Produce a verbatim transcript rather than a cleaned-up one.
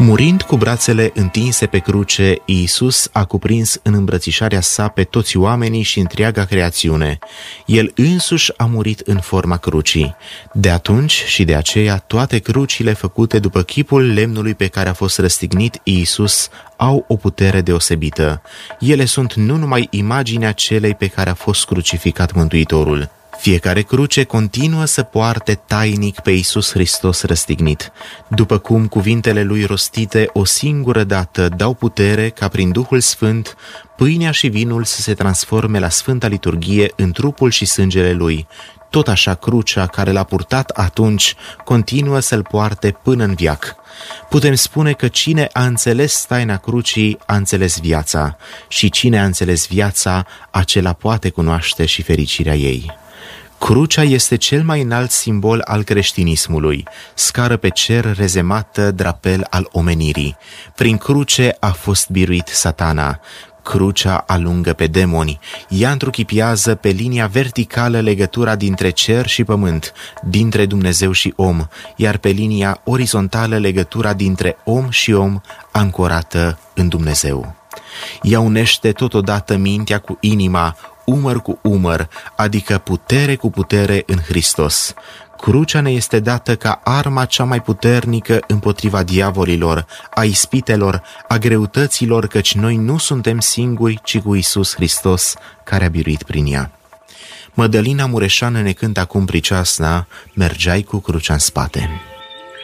Murind cu brațele întinse pe cruce, Iisus a cuprins în îmbrățișarea sa pe toți oamenii și întreaga creațiune. El însuși a murit în forma crucii. De atunci și de aceea, toate crucile făcute după chipul lemnului pe care a fost răstignit Iisus au o putere deosebită. Ele sunt nu numai imaginea celei pe care a fost crucificat Mântuitorul. Fiecare cruce continuă să poarte tainic pe Iisus Hristos răstignit, după cum cuvintele lui rostite o singură dată dau putere ca prin Duhul Sfânt pâinea și vinul să se transforme la Sfânta Liturghie în trupul și sângele lui. Tot așa crucea care l-a purtat atunci continuă să-l poarte până în veac. Putem spune că cine a înțeles taina crucii a înțeles viața și cine a înțeles viața, acela poate cunoaște și fericirea ei. Crucea este cel mai înalt simbol al creștinismului, scară pe cer rezemată drapel al omenirii. Prin cruce a fost biruit Satana. Crucea alungă pe demoni, ea întruchipiază pe linia verticală legătura dintre cer și pământ, dintre Dumnezeu și om, iar pe linia orizontală legătura dintre om și om, ancorată în Dumnezeu. Ea unește totodată mintea cu inima, umăr cu umăr, adică putere cu putere în Hristos. Crucea ne este dată ca arma cea mai puternică împotriva diavolilor, a ispitelor, a greutăților, căci noi nu suntem singuri, ci cu Iisus Hristos, care a biruit prin ea. Mădălina Mureșană ne cântă acum priceasna, Mergeai cu crucea în spate.